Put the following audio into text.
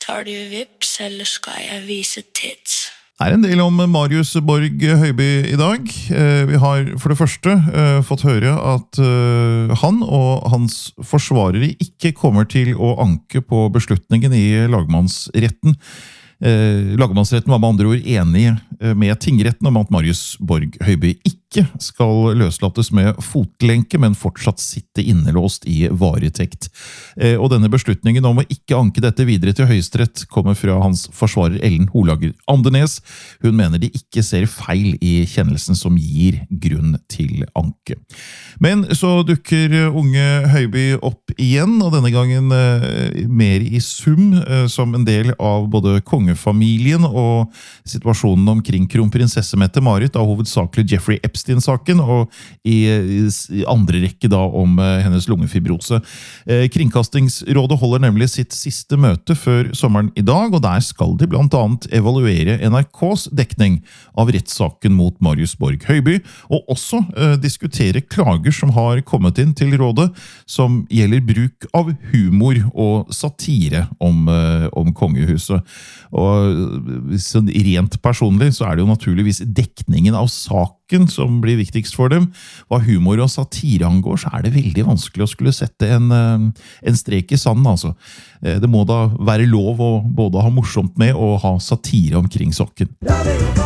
Tar du vips, eller skal jeg vise tits? Det en del om Marius Borg Høiby i dag. Vi har for det første fått høre at han og hans forsvarere ikke kommer til å anke på beslutningen i lagmannsretten. Lagmannsretten var med andre ord enig med tingretten om at Marius Borg Høiby ikke skal løslates med fotlenke, men fortsatt sitte innelåst i varetekt. Og denne beslutningen om å ikke anke dette videre til Høyesterett kommer fra hans forsvarer Ellen Holager Andenes. Hun mener de ikke ser feil i kjennelsen som gir grunn til anke. Men så dukker unge Høiby opp igjen, og denne gangen mer i sum som en del av både kongefamilien og situasjonen omkring kronprinsesse Mette-Marit av hovedsakelig Jeffrey Epstein-saken, og i andre rekke da om hennes lungefibrose. Kringkastingsrådet holder nemlig sitt siste møte før sommeren i dag, og der skal de blant annet evaluere NRKs dekning av rettssaken mot Marius Borg Høiby, og også diskutere klager som har kommet inn til rådet, som gjelder bruk av humor og satire om kongehuset. Og rent personlig så det jo naturligvis dekningen av saken som blir viktigst for dem. Hva humor og satire angår, så det veldig vanskelig å skulle sette en strek i sanden, altså. Det må da være lov å både ha morsomt med og ha satire omkring saken.